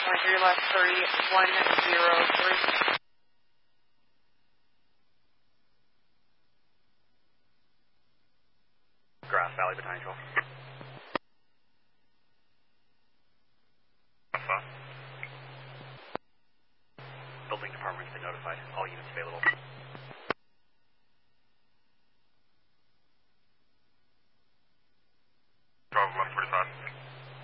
3 left 3103. Grass Valley Botanical. Alpha. Building department has been notified. All units available.